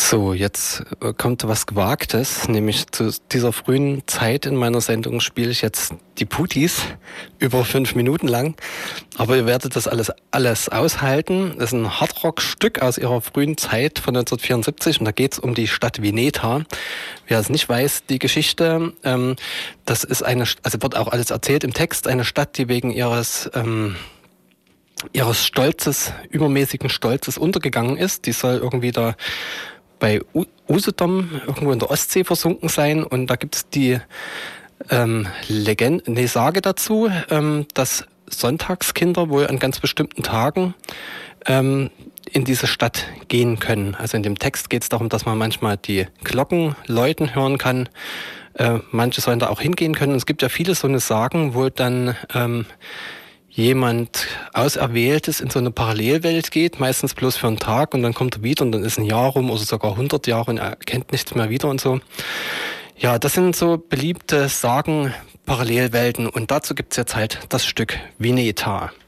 So, jetzt kommt was Gewagtes, nämlich zu dieser frühen Zeit in meiner Sendung spiele ich jetzt die Putis über 5 Minuten lang. Aber ihr werdet das alles aushalten. Das ist ein Hardrock-Stück aus ihrer frühen Zeit von 1974 und da geht es um die Stadt Vineta. Wer es nicht weiß, die Geschichte, das ist also wird auch alles erzählt im Text, eine Stadt, die wegen ihres übermäßigen Stolzes untergegangen ist. Die soll irgendwie da bei Usedom irgendwo in der Ostsee versunken sein und da gibt es die Sage dazu, dass Sonntagskinder wohl an ganz bestimmten Tagen in diese Stadt gehen können. Also in dem Text geht es darum, dass man manchmal die Glocken läuten hören kann. Manche sollen da auch hingehen können. Und es gibt ja viele so eine Sagen, wo dann jemand Auserwähltes in so eine Parallelwelt geht, meistens bloß für einen Tag und dann kommt er wieder und dann ist ein Jahr rum oder sogar 100 Jahre und er kennt nichts mehr wieder und so. Ja, das sind so beliebte Sagen, Parallelwelten und dazu gibt's jetzt halt das Stück Vineta.